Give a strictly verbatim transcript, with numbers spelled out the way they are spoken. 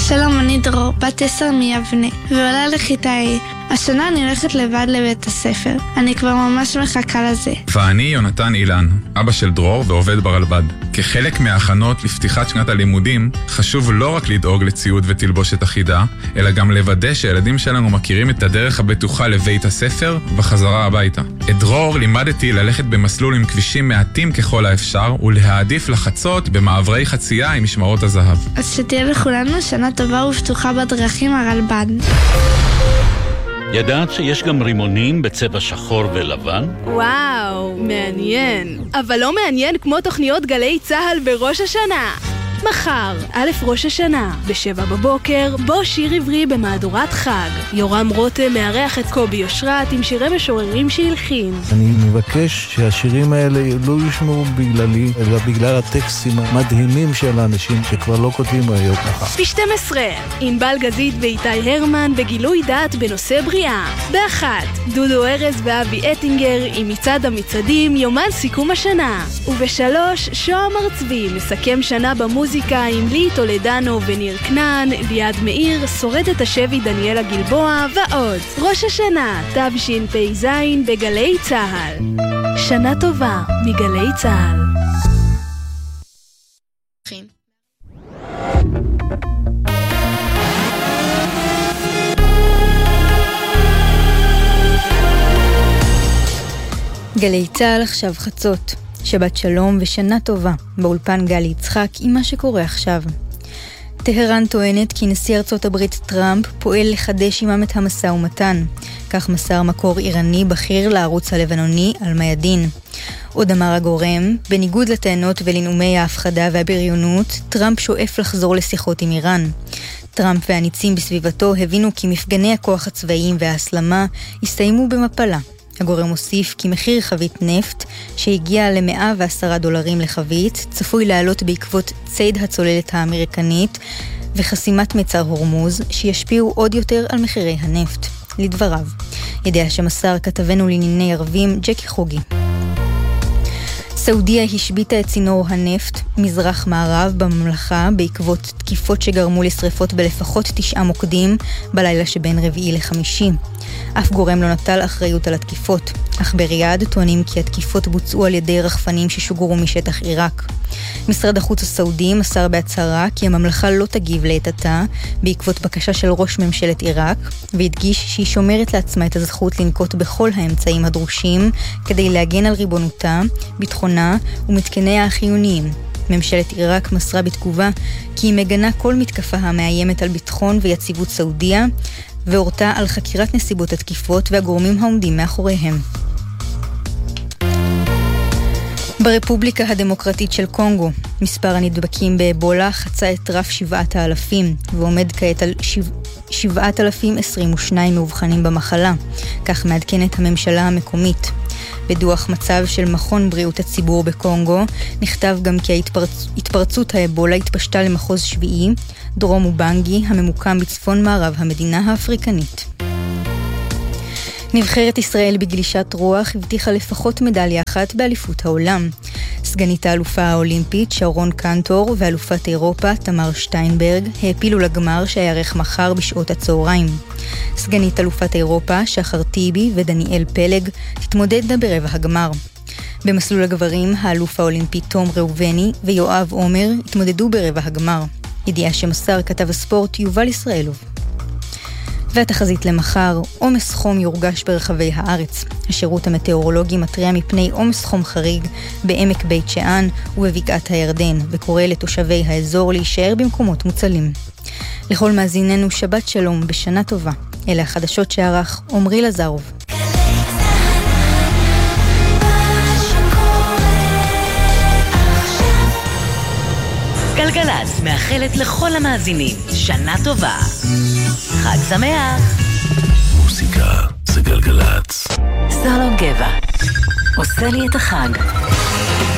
שלום, אני דרור, בת עשר מיבנה, ועולה לכיתה A. השנה אני הולכת לבד לבית הספר. אני כבר ממש מחכה לזה. ואני יונתן אילן, אבא של דרור ועובד ברלב"ד. כחלק מההכנות לפתיחת שנת הלימודים, חשוב לא רק לדאוג לציוד ותלבושת אחידה, אלא גם לוודא שהילדים שלנו מכירים את הדרך הבטוחה לבית הספר וחזרה הביתה. את דרור לימדתי ללכת במסלול עם כבישים מעטים ככל האפשר, ולהעדיף לחצות במעברי חצייה עם משמרות הזהב. אז שתהיה לכולנו שנה טובה ופתוחה בדרכים הרלב"ד. ידעת שיש גם רימונים בצבע שחור ולבן? וואו, מעניין. אבל לא מעניין כמו תוכניות גלי צהל בראש השנה. מחר, א' ראש השנה, בשבע בבוקר, בו שיר עברי במהדורת חג. יורם רותם מארח את קובי יושרת עם שירי משוררים שהלחין. אני מבקש שהשירים האלה לא ישמעו בגללי, אלא בגלל הטקסטים המדהימים של האנשים שכבר לא כותבים היום ככה. ב-שתים עשרה, ענבל גזית ואיתי הרמן בגילוי דעת בנושא בריאה. באחת, דודו ארז ואבי אטינגר עם מצעד המצעדים, יומן סיכום השנה. ובשלוש, שוהם ארצבי מסכם שנה במוזיקה עם לי טולדנו וניר כנען, ליעד מאיר, שורדת השבי דניאלה גלבוע ועוד. ראש השנה, תשפ"ז בגלי צהל. שנה טובה מגלי צהל. גלי צהל עכשיו חצות. שבת שלום ושנה טובה, באולפן גלי יצחק עם מה שקורה עכשיו. טהרן טוענת כי נשיא ארצות הברית טראמפ פועל לחדש עמם את המשא ומתן. כך מסר מקור איראני בכיר לערוץ הלבנוני על מידין. עוד אמר הגורם, בניגוד לטענות ולנאומי ההפחדה והבריונות, טראמפ שואף לחזור לשיחות עם איראן. טראמפ והניצים בסביבתו הבינו כי מפגני הכוח הצבאיים וההסלמה הסתיימו במפלה. הגורם מוסיף כי מחיר חבית נפט, שהגיע ל-מאה ועשרה דולרים לחבית, צפוי לעלות בעקבות ציד הצוללת האמריקנית וחסימת מצר הורמוז, שישפיעו עוד יותר על מחירי הנפט. לדבריו, ידיעה שמסר כתבנו לענייני ערבים ג'קי חוגי. סעודיה השביתה את צינור הנפט מזרח מערב בממלכה בעקבות תקיפות שגרמו לשריפות בלפחות תשעה מוקדים בלילה שבין רביעי לחמישי. אף גורם לא נטל אחריות על התקיפות, אך בריאד טוענים כי התקיפות בוצעו על ידי רחפנים ששוגרו משטח עיראק. משרד החוץ הסעודי מסר בהצהרה כי הממלכה לא תגיב לעת עתה בעקבות בקשה של ראש ממשלת עיראק, והדגיש שהיא שומרת לעצמה את הזכות לנקוט בכל האמצעים הדרושים כדי להגן על ריבונותה, ביטחונה ומתקניה החיוניים. ממשלת עיראק מסרה בתגובה כי היא מגנה כל מתקפה המאיימת על ביטחון ויציבות סעודיה, והורתה על חקירת נסיבות התקיפות והגורמים העומדים מאחוריהם. ברפובליקה הדמוקרטית של קונגו, מספר הנדבקים באבולה חצה את רף שבעת האלפים, ועומד כעת על שבעת אלפים עשרים ושניים מאובחנים במחלה, כך מעדכנת הממשלה המקומית. בדוח מצב של מכון בריאות הציבור בקונגו, נכתב גם כי התפרצות האבולה התפשטה למחוז שביעי, דרום ובנגי, הממוקם בצפון מערב המדינה האפריקנית. נבחרת ישראל בגלישת רוח הבטיחה לפחות מדליה אחת באליפות העולם. סגנית האלופה האולימפית שרון קנטור ואלופת אירופה תמר שטיינברג העפילו לגמר שיערך מחר בשעות הצהריים. סגנית אלופת אירופה שחר טיבי ודניאל פלג תתמודדנה ברבע הגמר. במסלול הגברים האלוף האולימפי תום ראובני ויואב עומר התמודדו ברבע הגמר. ידיעה שמסר כתב הספורט יובל ישראלוב. והתחזית למחר, עומס חום יורגש ברחבי הארץ. השירות המטאורולוגי מתריע מפני עומס חום חריג בעמק בית שאן ובבקעת הירדן, וקורא לתושבי האזור להישאר במקומות מוצלים. לכל מאזיננו שבת שלום בשנה טובה. אלה החדשות שערך עומרי לזרוב. גלגלץ מאחלת לכל המאזינים שנה טובה. חג שמח. מוזיקה זה גלגלץ. סלום גבע עושה לי את החג.